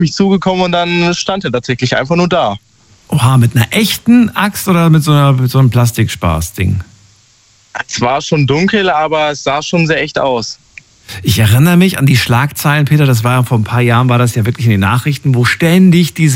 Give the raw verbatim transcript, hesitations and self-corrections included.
mich zugekommen und dann stand er tatsächlich einfach nur da. Oha, mit einer echten Axt oder mit so, einer, mit so einem Plastikspaß-Ding? Es war schon dunkel, aber es sah schon sehr echt aus. Ich erinnere mich an die Schlagzeilen, Peter, das war ja vor ein paar Jahren, war das ja wirklich in den Nachrichten, wo ständig diese